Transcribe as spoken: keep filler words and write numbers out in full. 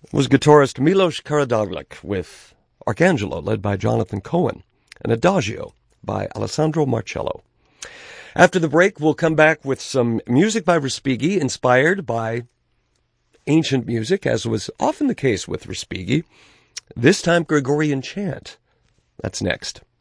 was guitarist Milos Karadzic with Arcangelo, led by Jonathan Cohen, and Adagio by Alessandro Marcello. After the break, we'll come back with some music by Respighi, inspired by ancient music, as was often the case with Respighi. This time, Gregorian chant. That's next.